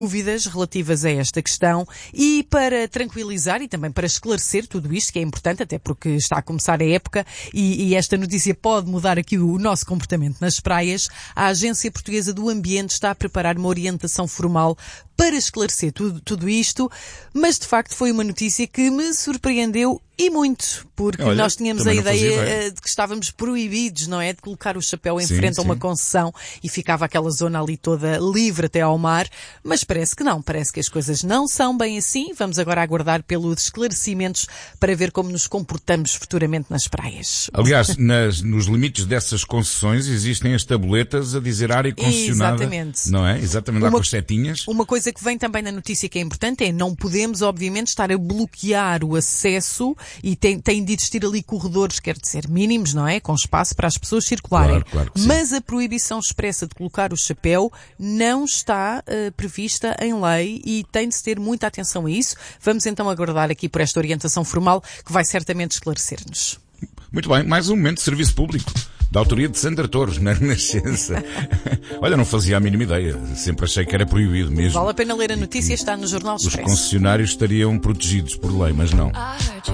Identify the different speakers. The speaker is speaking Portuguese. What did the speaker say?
Speaker 1: dúvidas relativas a esta questão e para tranquilizar e também para esclarecer tudo isto, que é importante, até porque está a começar a época e esta notícia pode mudar aqui o nosso comportamento nas praias, a Agência Portuguesa do Ambiente está a preparar uma orientação formal para esclarecer tudo isto, mas de facto foi uma notícia que me surpreendeu e muito, porque nós tínhamos a ideia de que estávamos proibidos, não é? De colocar o chapéu em frente a uma concessão e ficava aquela zona ali toda livre até ao mar, mas parece que não, parece que as coisas não são bem assim. Vamos agora aguardar pelos esclarecimentos para ver como nos comportamos futuramente nas praias.
Speaker 2: Aliás, nos limites dessas concessões existem as tabuletas a dizer área concessionada. Exatamente. Não é? Exatamente, lá com as setinhas.
Speaker 1: Uma coisa que vem também na notícia que é importante é não podemos, obviamente, estar a bloquear o acesso e tem de existir ali corredores, quer dizer, mínimos, não é? Com espaço para as pessoas circularem.
Speaker 2: Claro que sim.
Speaker 1: Mas a proibição expressa de colocar o chapéu não está prevista em lei e tem de se ter muita atenção a isso. Vamos então aguardar aqui por esta orientação formal que vai certamente esclarecer-nos.
Speaker 2: Muito bem, mais um momento de serviço público. Da autoria de Sandra Torres, na Renascença. Olha, não fazia a mínima ideia. Sempre achei que era proibido mesmo.
Speaker 1: Vale a pena ler a notícia, está no Jornal Expresso.
Speaker 2: Os concessionários estariam protegidos por lei, mas não.